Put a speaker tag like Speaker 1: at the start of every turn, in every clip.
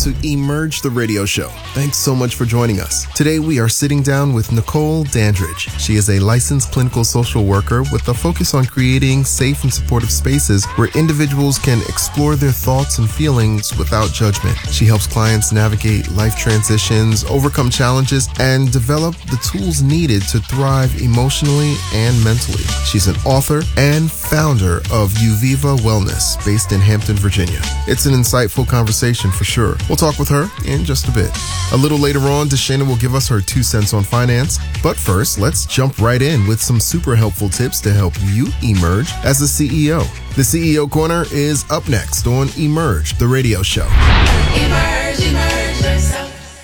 Speaker 1: to Emerge the Radio Show. Thanks so much for joining us. Today we are sitting down with Nicole Dandridge. She is a licensed clinical social worker with a focus on creating safe and supportive spaces where individuals can explore their thoughts and feelings without judgment. She helps clients navigate life transitions, overcome challenges, and develop the tools needed to thrive emotionally and mentally. She's an author and founder of Uviva Wellness, based in Hampton, Virginia. It's an insightful conversation for sure. We'll talk with her in just a bit. A little later on, Deshana will give us her 2 cents on finance. But first, let's jump right in with some super helpful tips to help you emerge as a CEO. The CEO Corner is up next on Emerge, the radio show.
Speaker 2: Emerge yourself.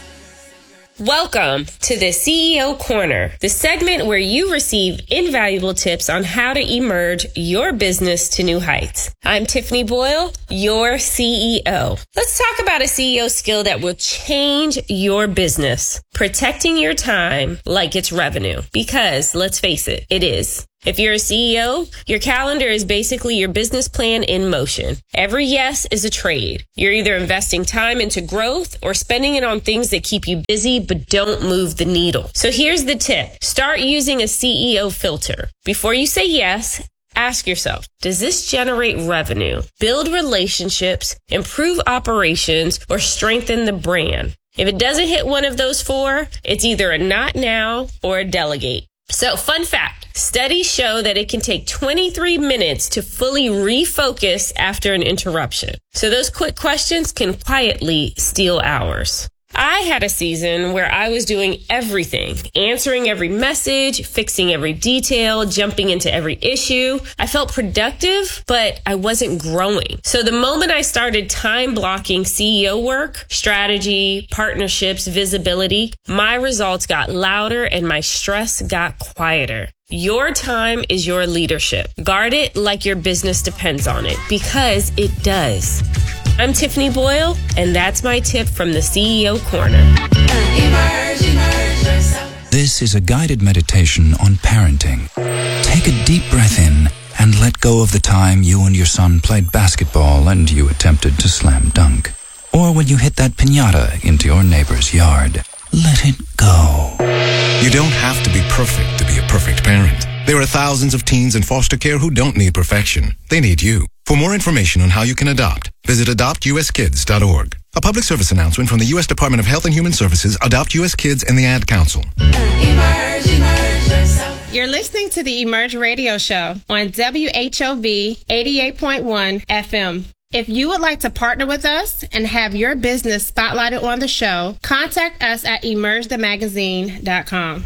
Speaker 3: Welcome to the CEO Corner, the segment where you receive invaluable tips on how to emerge your business to new heights. I'm Tiffany Boyle, your CEO. Let's talk about a CEO skill that will change your business, protecting your time like it's revenue. Because let's face it, it is. If you're a CEO, your calendar is basically your business plan in motion. Every yes is a trade. You're either investing time into growth or spending it on things that keep you busy but don't move the needle. So here's the tip. Start using a CEO filter. Before you say yes, ask yourself, does this generate revenue, build relationships, improve operations, or strengthen the brand? If it doesn't hit one of those 4, it's either a not now or a delegate. So, fun fact, studies show that it can take 23 minutes to fully refocus after an interruption. So those quick questions can quietly steal hours. I had a season where I was doing everything, answering every message, fixing every detail, jumping into every issue. I felt productive, but I wasn't growing. So the moment I started time blocking CEO work, strategy, partnerships, visibility, my results got louder and my stress got quieter. Your time is your leadership. Guard it like your business depends on it, because it does. I'm Tiffany Boyle, and that's my tip from the CEO Corner.
Speaker 2: Emerge yourself.
Speaker 4: This is a guided meditation on parenting. Take a deep breath in and let go of the time you and your son played basketball and you attempted to slam dunk. Or when you hit that piñata into your neighbor's yard. Let it go.
Speaker 5: You don't have to be perfect to be a perfect parent. There are thousands of teens in foster care who don't need perfection. They need you. For more information on how you can adopt, visit adoptuskids.org. A public service announcement from the U.S. Department of Health and Human Services, Adopt U.S. Kids, and the Ad Council.
Speaker 2: Emerge yourself.
Speaker 6: You're listening to the Emerge Radio Show on WHOV 88.1 FM. If you would like to partner with us and have your business spotlighted on the show, contact us at emergethemagazine.com.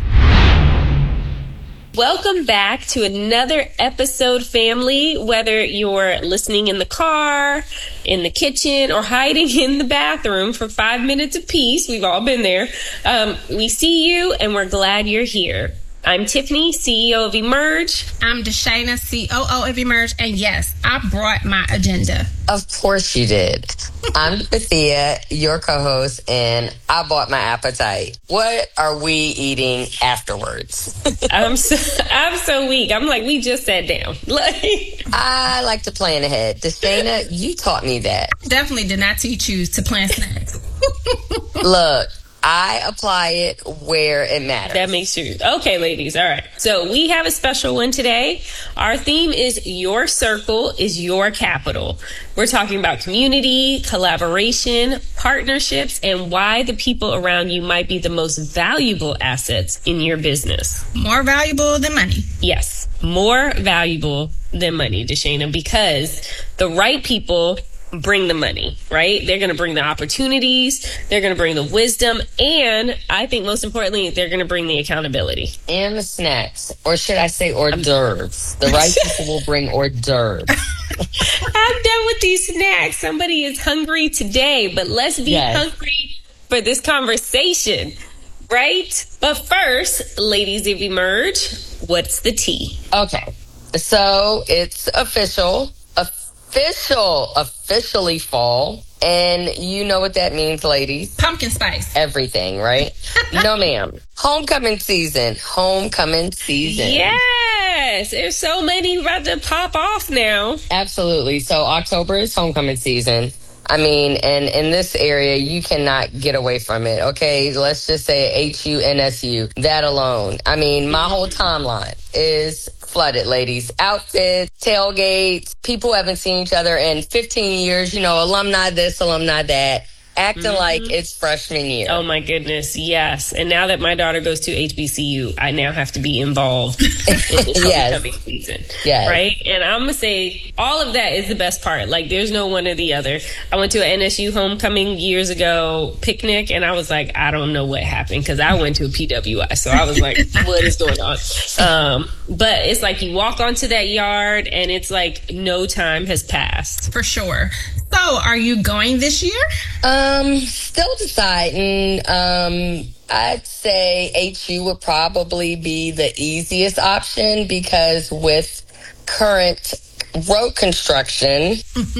Speaker 3: Welcome back to another episode, family. Whether you're listening in the car, in the kitchen, or hiding in the bathroom for 5 minutes apiece, we've all been there. We see you and we're glad you're here. I'm Tiffany, CEO of Emerge.
Speaker 6: I'm Deshana, COO of Emerge, and yes, I brought my agenda.
Speaker 7: Of course you did. I'm Bethia, your co-host, and I bought my appetite. What are we eating afterwards?
Speaker 3: I'm so weak. I'm like, we just sat down.
Speaker 7: I like to plan ahead. Deshana, you taught me that.
Speaker 6: Definitely did not teach you to plan snacks.
Speaker 7: Look, I apply it where it matters.
Speaker 3: That makes sense. Okay, ladies. All right. So we have a special one today. Our theme is Your Circle is Your Capital. We're talking about community, collaboration, partnerships, and why the people around you might be the most valuable assets in your business.
Speaker 6: More valuable than money.
Speaker 3: Yes, more valuable than money, Deshana, because the right people bring the money, right? They're going to bring the opportunities. They're going to bring the wisdom. And I think most importantly, they're going to bring the accountability.
Speaker 7: And the snacks. Or should I say hors d'oeuvres? The right people will bring hors d'oeuvres.
Speaker 3: I'm done with these snacks. Somebody is hungry today, but let's be hungry for this conversation, right? But first, ladies of Emerge, what's the tea?
Speaker 7: Okay. So it's officially fall. And you know what that means, ladies.
Speaker 6: Pumpkin spice.
Speaker 7: Everything, right? No, ma'am. Homecoming season.
Speaker 3: Yes. There's so many about to pop off now.
Speaker 7: Absolutely. So October is homecoming season. I mean, and in this area, you cannot get away from it, okay? Let's just say HU, NSU, that alone. I mean, my whole timeline is flooded, ladies. Outfits, tailgates, people haven't seen each other in 15 years, you know, alumni this, alumni that. Acting like it's freshman year.
Speaker 3: Oh, my goodness. Yes. And now that my daughter goes to HBCU, I now have to be involved in this homecoming season.
Speaker 7: Yes.
Speaker 3: Right? And I'm going to say all of that is the best part. Like, there's no one or the other. I went to an NSU homecoming years ago picnic, and I was like, I don't know what happened because I went to a PWI. So I was like, what is going on? But it's like you walk onto that yard, and it's like no time has passed.
Speaker 6: For sure. So, are you going this year?
Speaker 7: Still deciding. I'd say HU would probably be the easiest option because with current road construction.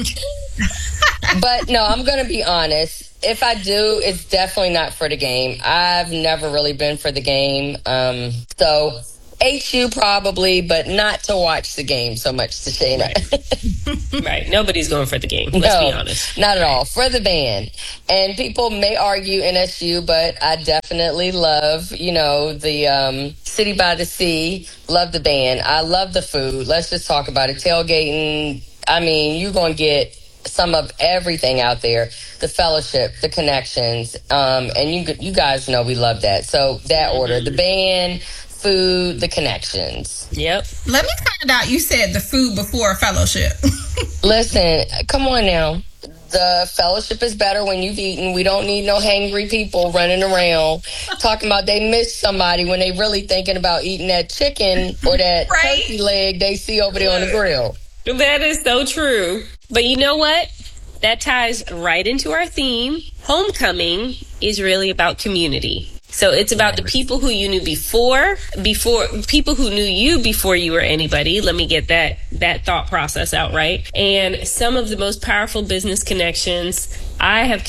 Speaker 7: But no, I'm going to be honest. If I do, it's definitely not for the game. I've never really been for the game. So HU probably, but not to watch the game so much, to Shayna.
Speaker 3: Right. Nobody's going for the game. Let's be honest.
Speaker 7: Not at all. For the band. And people may argue NSU, but I definitely love, you know, the City by the Sea. Love the band. I love the food. Let's just talk about it. Tailgating. I mean, you're going to get some of everything out there. The fellowship, the connections. And you guys know we love that. So that order. The band, food, the connections.
Speaker 3: Yep.
Speaker 6: Let me find out. You said the food before fellowship.
Speaker 7: Listen, come on now. The fellowship is better when you've eaten. We don't need no hangry people running around talking about they missed somebody when they really thinking about eating that chicken or that turkey leg they see over there on the grill.
Speaker 3: That is so true. But you know what? That ties right into our theme. Homecoming is really about community. So it's about the people who you knew before people who knew you before you were anybody. Let me get that thought process out right. And some of the most powerful business connections I have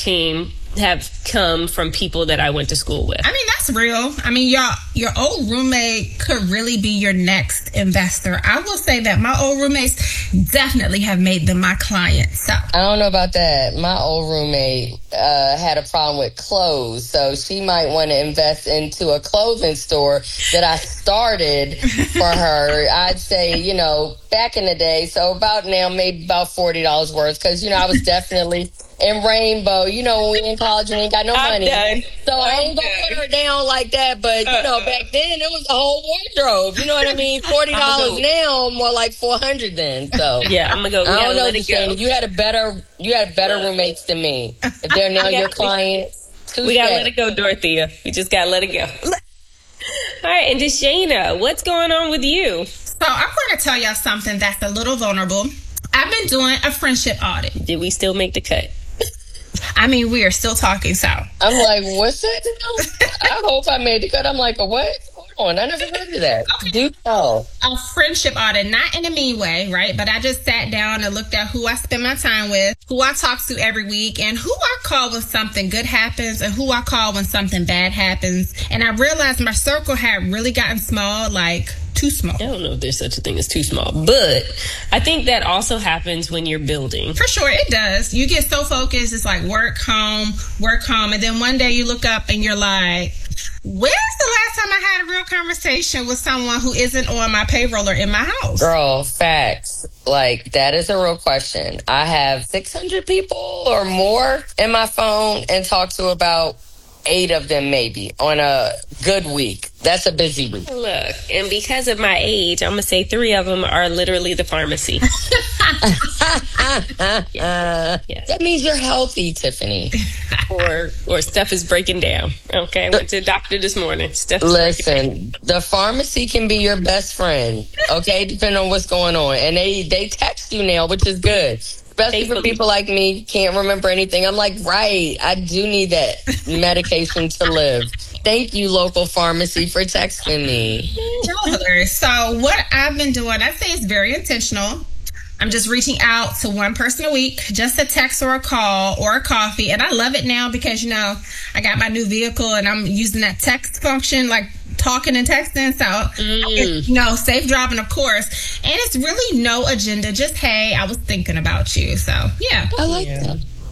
Speaker 3: come from people that I went to school with.
Speaker 6: I mean, that's real. I mean, your old roommate could really be your next investor. I will say that my old roommates definitely have made them my clients. So
Speaker 7: I don't know about that. My old roommate had a problem with clothes, so she might want to invest into a clothing store that I started for her. I'd say, you know, back in the day, so about now, maybe about $40 worth, because, you know, I was definitely in Rainbow. You know, when we in college, we ain't got no money. So I ain't going to put her down like that, but, you know, back then, it was a whole wardrobe. You know what I mean? $40 now, more like $400 then. So
Speaker 3: yeah, I'm going to go.
Speaker 7: I don't know, Shane. You had better roommates than me. If they're now your clients,
Speaker 3: we got to let it go, Dorothea. We just got to let it go. All right, and Deshana, what's going on with you?
Speaker 6: So I'm going to tell y'all something that's a little vulnerable. I've been doing a friendship audit.
Speaker 3: Did we still make the cut?
Speaker 6: I mean, we are still talking, so.
Speaker 7: I'm like, what's it? I hope I made the cut. I'm like, what? Hold on, I never heard of that.
Speaker 6: Okay.
Speaker 7: Do tell.
Speaker 6: A friendship audit, not in a mean way, right? But I just sat down and looked at who I spend my time with, who I talk to every week, and who I call when something good happens, and who I call when something bad happens. And I realized my circle had really gotten small, like too small.
Speaker 3: I don't know if there's such a thing as too small, but I think that also happens when you're building.
Speaker 6: For sure, it does. You get so focused, it's like work, home, and then one day you look up and you're like, when's the last time I had a real conversation with someone who isn't on my payroll or in my house?
Speaker 7: Girl, facts. Like, that is a real question. I have 600 people or more in my phone and talk to about 8 of them maybe on a good week. That's a busy week.
Speaker 3: Look, and because of my age, I'm going to say 3 of them are literally the pharmacy. Yes.
Speaker 7: That means you're healthy, Tiffany.
Speaker 3: Or stuff is breaking down. Okay, I went to the doctor this morning.
Speaker 7: Listen, the pharmacy can be your best friend, okay, depending on what's going on. And they text you now, which is good. Especially for people like me who can't remember anything. I'm like, right, I do need that medication to live. Thank you, local pharmacy, for texting me.
Speaker 6: So what I've been doing, I'd say it's very intentional. I'm just reaching out to one person a week, just a text or a call or a coffee. And I love it now because, you know, I got my new vehicle and I'm using that text function, like talking and texting. So, you know, safe driving, of course. And it's really no agenda. Just, hey, I was thinking about you. So, yeah.
Speaker 7: I like that.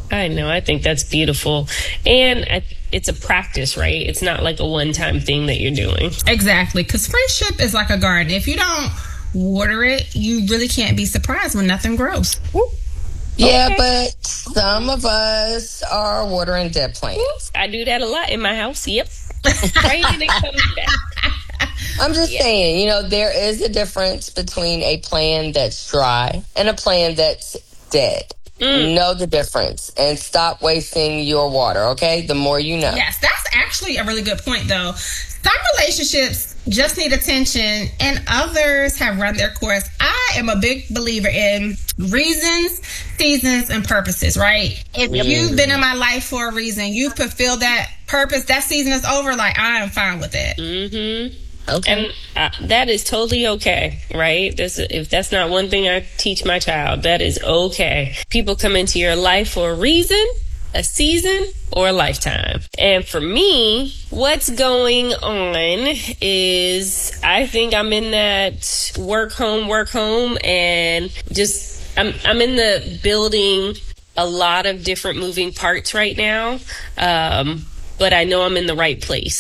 Speaker 3: I know. I think that's beautiful. And it's a practice, right? It's not like a one-time thing that you're doing.
Speaker 6: Exactly. Because friendship is like a garden. If you don't water it, you really can't be surprised when nothing grows.
Speaker 7: Yeah,
Speaker 3: Okay.
Speaker 7: but some of us are watering dead plants.
Speaker 3: I do that a lot in my house. Yep. Right, and it comes back.
Speaker 7: I'm just saying, there is a difference between a plant that's dry and a plant that's dead. Know the difference and stop wasting your water, okay? The more you know.
Speaker 6: Yes, that's actually a really good point, though. Some relationships just need attention and others have run their course. I am a big believer in reasons, seasons, and purposes, right? If you've been in my life for a reason, you've fulfilled that purpose, that season is over, like, I am fine with it.
Speaker 3: Mm-hmm.
Speaker 7: Okay.
Speaker 3: And that is totally okay, right? If that's not one thing I teach my child, that is okay. People come into your life for a reason, a season, or a lifetime. And for me, what's going on is I think I'm in that work home, and just I'm in the building a lot of different moving parts right now. But I know I'm in the right place.